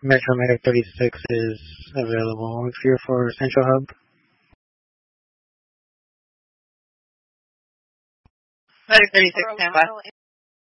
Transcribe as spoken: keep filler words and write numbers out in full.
Metro Medic thirty-six is available. If you're for Central Hub. Medic thirty-six, stand by.